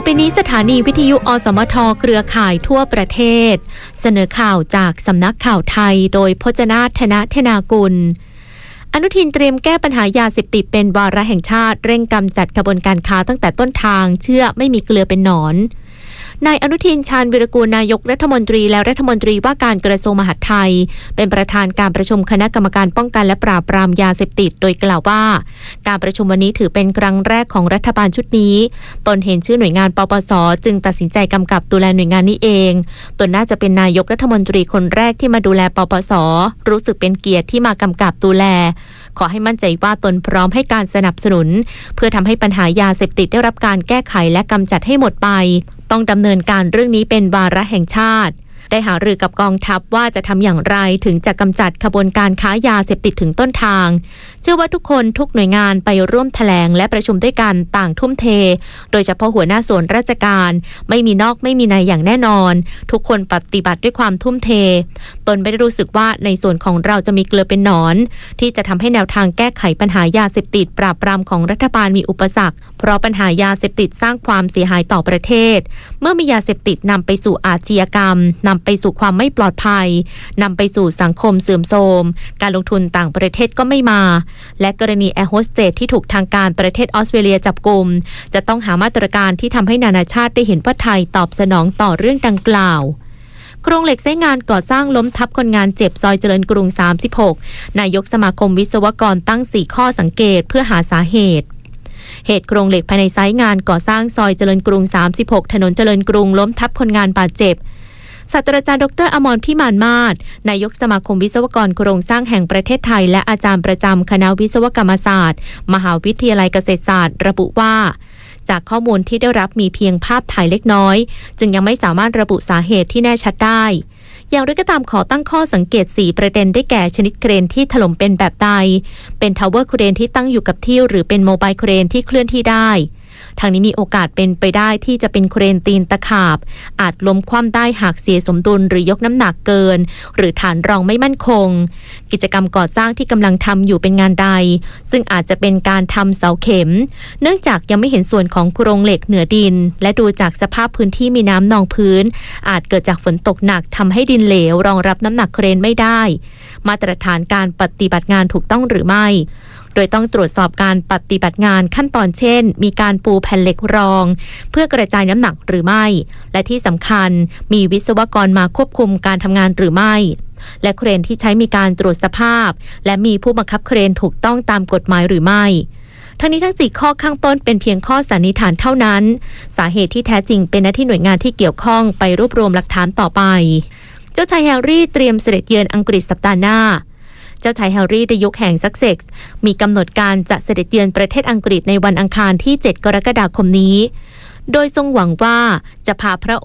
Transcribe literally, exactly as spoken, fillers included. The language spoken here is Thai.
ไปนี้สถานีวิทยุอสมทเครือข่ายทั่วประเทศเสนอข่าวจากสำนักข่าวไทยโดยพจนาถนะธนากุลอนุทินเตรียมแก้ปัญหายาเสพติดเป็นวาระแห่งชาติเร่งกำจัดขบวนการค้าตั้งแต่ต้นทางเชื่อไม่มีเกลือเป็นหนอนนายอนุทินชาญวิรากูลนายกรัฐมนตรีและรัฐมนตรีว่าการกระทรวงมหาดไทยเป็นประธานการประชุมคณะกรรมการป้องกันและปราบปรามยาเสพติดโดยกล่าวว่าการประชุมวันนี้ถือเป็นครั้งแรกของรัฐบาลชุดนี้ตนเห็นชื่อหน่วยงานปปส.จึงตัดสินใจกำกับดูแลหน่วยงานนี้เองตนน่าจะเป็นนายกรัฐมนตรีคนแรกที่มาดูแลปปส.รู้สึกเป็นเกียรติที่มากำกับดูแลขอให้มั่นใจว่าตนพร้อมให้การสนับสนุนเพื่อทำให้ปัญหายาเสพติดได้รับการแก้ไขและกำจัดให้หมดไปต้องดำเนินการเรื่องนี้เป็นวาระแห่งชาติได้หารือกับกองทัพว่าจะทำอย่างไรถึงจะกำจัดขบวนการค้ายาเสพติดถึงต้นทางเชื่อว่าทุกคนทุกหน่วยงานไปร่วมแถลงและประชุมด้วยกันต่างทุ่มเทโดยเฉพาะหัวหน้าส่วนราชการไม่มีนอกไม่มีในอย่างแน่นอนทุกคนปฏิบัติด้วยความทุ่มเทตนไม่ได้รู้สึกว่าในส่วนของเราจะมีเกลือเป็นหนอนที่จะทำให้แนวทางแก้ไขปัญหายาเสพติดปราบปรามของรัฐบาลมีอุปสรรคเพราะปัญหายาเสพติดสร้างความเสียหายต่อประเทศเมื่อมียาเสพติดนำไปสู่อาชญากรรมนำไปสู่ความไม่ปลอดภัยนำไปสู่สังคมเสื่อมโทรมการลงทุนต่างประเทศก็ไม่มาและกรณีแอร์โฮสเตสที่ถูกทางการประเทศออสเตรเลียจับกุมจะต้องหามาตรการที่ทำให้นานาชาติได้เห็นว่าไทยตอบสนองต่อเรื่องดังกล่าวโครงเหล็กไซต์งานก่อสร้างล้มทับคนงานเจ็บซอยเจริญกรุงสามสิบหกนายกสมาคมวิศวกรตั้งสี่ข้อสังเกตเพื่อหาสาเหตุเหตุโครงเหล็กภายในไซต์งานก่อสร้างซอยเจริญกรุงสามสิบหกถนนเจริญกรุงล้มทับคนงานบาดเจ็บศาสตราจารย์ดรอมรพิมานมาศนายกสมาคมวิศวกรโครงสร้างแห่งประเทศไทยและอาจารย์ประจำคณะวิศวกรรมศาสตร์มหาวิทยาลัยเกษตรศาสตร์ระบุว่าจากข้อมูลที่ได้รับมีเพียงภาพถ่ายเล็กน้อยจึงยังไม่สามารถระบุสาเหตุที่แน่ชัดได้อย่างไรก็ตามขอตั้งข้อสังเกตสี่ประเด็นได้แก่ชนิดเครนที่ถล่มเป็นแบบใดเป็นทาวเวอร์เครนที่ตั้งอยู่กับที่หรือเป็นโมบายเครนที่เคลื่อนที่ได้ทางนี้มีโอกาสเป็นไปได้ที่จะเป็นเครนตีนตะขาบอาจล้มคว่ำได้หากเสียสมดุลหรือยกน้ำหนักเกินหรือฐานรองไม่มั่นคงกิจกรรมก่อสร้างที่กำลังทำอยู่เป็นงานใดซึ่งอาจจะเป็นการทำเสาเข็มเนื่องจากยังไม่เห็นส่วนของโครงเหล็กเหนือดินและดูจากสภาพพื้นที่มีน้ำนองพื้นอาจเกิดจากฝนตกหนักทำให้ดินเหลวรองรับน้ำหนักเครนไม่ได้มาตรฐานการปฏิบัติงานถูกต้องหรือไม่โดยต้องตรวจสอบการปฏิบัติงานขั้นตอนเช่นมีการปูแผ่นเหล็กรองเพื่อกระจายน้ำหนักหรือไม่และที่สำคัญมีวิศวกรมาควบคุมการทำงานหรือไม่และเครนที่ใช้มีการตรวจสภาพและมีผู้บังคับเครนถูกต้องตามกฎหมายหรือไม่ทั้งนี้ทั้งสี่ข้อข้างต้นเป็นเพียงข้อสันนิษฐานเท่านั้นสาเหตุที่แท้จริงเป็นหน้าที่หน่วยงานที่เกี่ยวข้องไปรวบรวมหลักฐานต่อไปเจ้าชายแฮร์รี่เตรียมเสด็จเยือนอังกฤษสัปดาห์หน้าเจ้าชายแฮร์รี่ในยุคแห่งซักเซ็กซ์มีกำหนดการจะเสด็จเยือนประเทศอังกฤษในวันอังคารที่เจ็ดกรกฎาคมนี้โดยทรงหวังว่าจะพาพระ